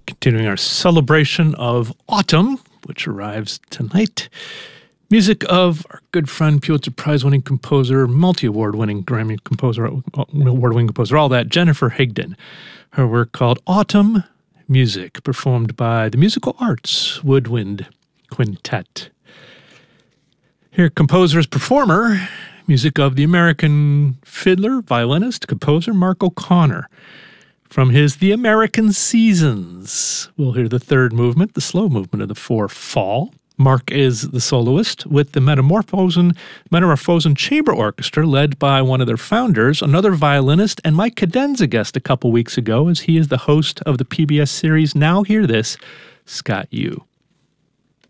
Continuing our celebration of autumn, which arrives tonight. Music of our good friend, Pulitzer Prize-winning composer, multi-award-winning Grammy composer, award-winning composer, all that, Jennifer Higdon. Her work called Autumn Music, performed by the Musical Arts Woodwind Quintet. Here, composer's performer, music of the American fiddler, violinist, composer Mark O'Connor. From his The American Seasons, we'll hear the third movement, the slow movement of the 4/Fall. Mark is the soloist with the Metamorphosen Chamber Orchestra, led by one of their founders, another violinist, and Mike Cadenza guest a couple weeks ago, as he is the host of the PBS series Now Hear This, Scott Yu.